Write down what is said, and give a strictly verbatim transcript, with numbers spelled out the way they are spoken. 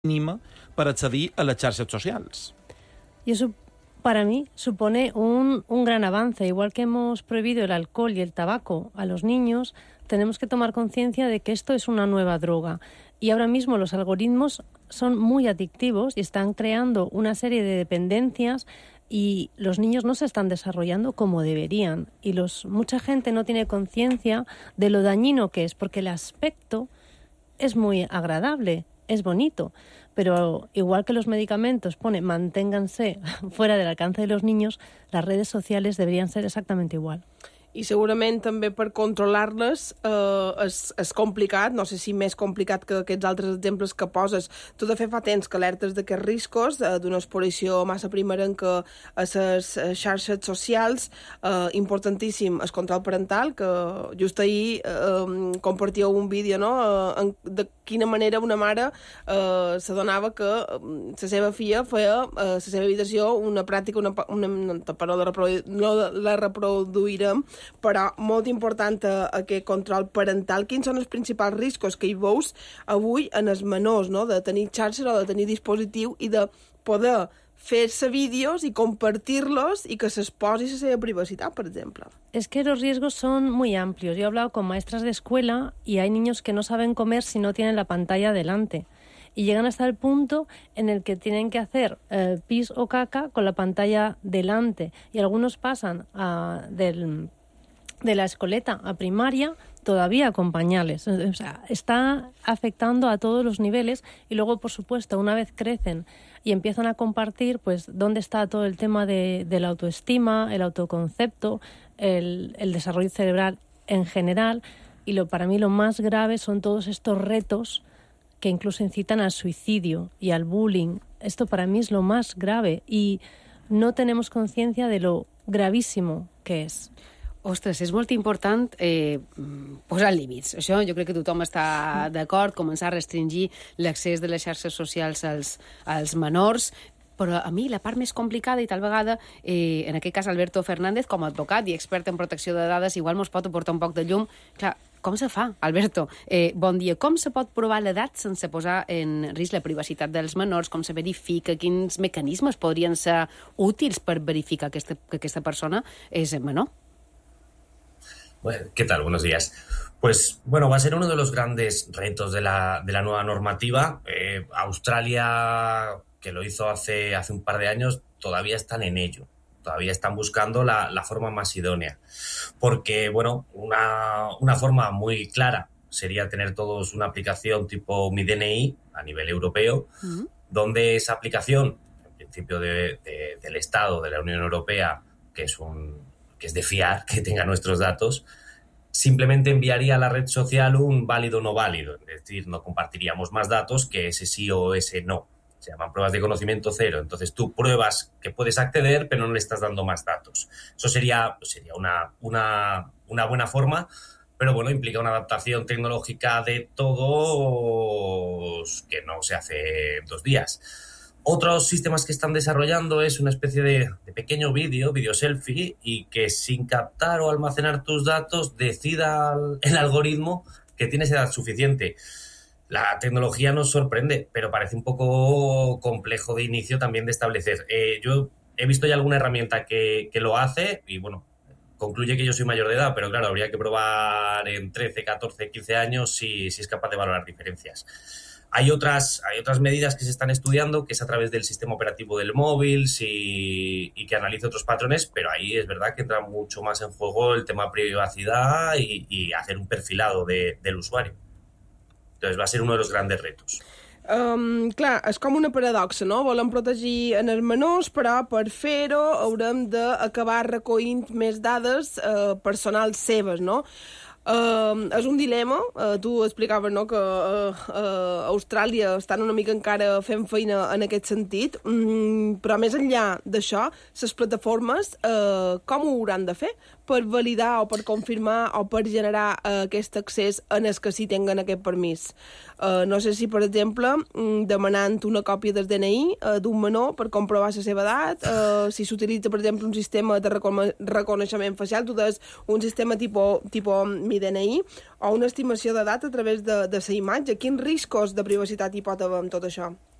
mínima para accedir a las xarxas sociales. Y eso, para mí, supone un, un gran avance. Igual que hemos prohibido el alcohol y el tabaco a los niños, tenemos que tomar conciencia de que esto es una nueva droga. Y ahora mismo los algoritmos son muy adictivos y están creando una serie de dependencias y los niños no se están desarrollando como deberían. Y los, mucha gente no tiene conciencia de lo dañino que es, porque el aspecto es muy agradable, es bonito, pero igual que los medicamentos pone manténganse fuera del alcance de los niños, las redes sociales deberían ser exactamente igual. I segurament també per controlar-les eh, és, és complicat, no sé si més complicat que aquests altres exemples que poses. Tu de fet fa temps que alertes d'aquests riscos eh, d'una exposició massa primerenca a les xarxes socials. Eh, importantíssim el control parental, que just ahir eh, compartíeu un vídeo, no?, eh, en, de quina manera una mare eh, s'adonava que la seva filla feia a la seva habitació una pràctica, una, una, una perdó, la reprodu, no la reproduirem, però molt important eh, aquest control parental. Quins són els principals riscos que hi veus avui en els menors, no?, de tenir xarxes o de tenir dispositiu i de poder fer-se vídeos y compartirlos y que se exposi la seva privacidad, por ejemplo? Es que los riesgos son muy amplios. Yo he hablado con maestras de escuela y hay niños que no saben comer si no tienen la pantalla delante. Y llegan hasta el punto en el que tienen que hacer eh, pis o caca con la pantalla delante. Y algunos pasan a, del, de la escoleta a primaria todavía con pañales. O sea, está afectando a todos los niveles y luego, por supuesto, una vez crecen y empiezan a compartir, pues, dónde está todo el tema de, de la autoestima, el autoconcepto, el, el desarrollo cerebral en general. Y lo, para mí lo más grave son todos estos retos que incluso incitan al suicidio y al bullying. Esto para mí es lo más grave y no tenemos conciencia de lo gravísimo que és. Ostres, és molt important eh, posar límits. Això jo crec que tothom està d'acord, començar a restringir l'accés de les xarxes socials als, als menors, però a mi la part més complicada i tal vegada, eh, en aquest cas Alberto Fernández, com a advocat i expert en protecció de dades, igual mos pot aportar un poc de llum. Clar, com se fa, Alberto? Eh, bon dia. Com se pot provar l'edat sense posar en risc la privacitat dels menors? Com se verifica? Quins mecanismes podrien ser útils per verificar que aquesta, que aquesta persona és menor? Bueno, ¿qué tal? Buenos días. Pues bueno, va a ser uno de los grandes retos de la, de la nueva normativa. Eh, Australia, que lo hizo hace, hace un par de años, todavía están en ello. Todavía están buscando la, la forma más idónea. Porque, bueno, una, una forma muy clara sería tener todos una aplicación tipo Mi D N I a nivel europeo, uh-huh. donde esa aplicación, en principio de, de, del Estado, de la Unión Europea, que es un... que es de fiar, que tenga nuestros datos, simplemente enviaría a la red social un válido o no válido. Es decir, no compartiríamos más datos que ese sí o ese no. Se llaman pruebas de conocimiento cero. Entonces tú pruebas que puedes acceder, pero no le estás dando más datos. Eso sería, sería una, una, una buena forma, pero bueno, implica una adaptación tecnológica de todos que no se hace en dos días. Otros sistemas que están desarrollando es una especie de, de pequeño vídeo, vídeo selfie, y que sin captar o almacenar tus datos decida el algoritmo que tienes edad suficiente. La tecnología nos sorprende, pero parece un poco complejo de inicio también de establecer. Eh, yo he visto ya alguna herramienta que, que lo hace y, bueno, concluye que yo soy mayor de edad, pero claro, habría que probar en trece, catorce, quince años si, si es capaz de valorar diferencias. Hay otras, hay otras medidas que se están estudiando, que es a través del sistema operativo del móvil si, y que analice otros patrones, pero ahí es verdad que entra mucho más en juego el tema privacidad y, y hacer un perfilado de, del usuario. Entonces va a ser uno de los grandes retos. Um, clar, és com una paradoxa, no? Volem protegir en els menors, però per fer-ho haurem d'acabar recollint més dades uh, personals seves, no? Uh, és un dilema. Uh, tu explicaves, no?, que uh, uh, Austràlia estan una mica encara fent feina en aquest sentit, um, però més enllà d'això, les plataformes uh, com ho hauran de fer per validar o per confirmar o per generar uh, aquest accés en els que sí tinguen aquest permís. Uh, no sé si, per exemple, demanant una còpia del D N I uh, d'un menor per comprovar la seva edat, uh, si s'utilitza, per exemple, un sistema de reconeixement facial, tu deies un sistema tipus tipo Mi D N I, o una estimació d'edat a través de, de la imatge. Quins riscos de privacitat hi pot haver amb tot això?